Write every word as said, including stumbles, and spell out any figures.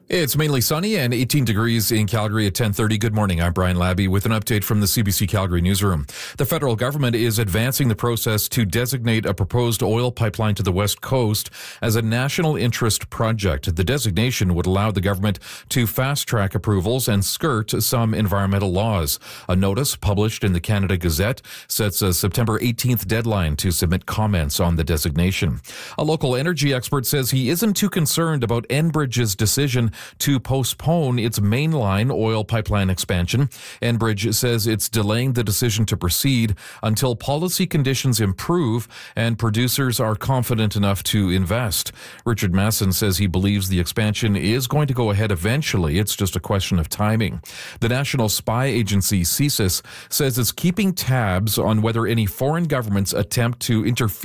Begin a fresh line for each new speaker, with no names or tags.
It's mainly sunny and eighteen degrees in Calgary at ten thirty. Good morning. I'm Brian Labby with an update from the C B C Calgary newsroom. The federal government is advancing the process to designate a proposed oil pipeline to the West Coast as a national interest project. The designation would allow the government to fast-track approvals and skirt some environmental laws. A notice published in the Canada Gazette sets a September eighteenth deadline to submit comments on the designation. A local energy expert says he isn't too concerned about Enbridge's decision to postpone its mainline oil pipeline expansion. Enbridge says it's delaying the decision to proceed until policy conditions improve and producers are confident enough to invest. Richard Masson says he believes the expansion is going to go ahead eventually. It's just a question of timing. The National Spy Agency, C S I S, says it's keeping tabs on whether any foreign governments attempt to interfere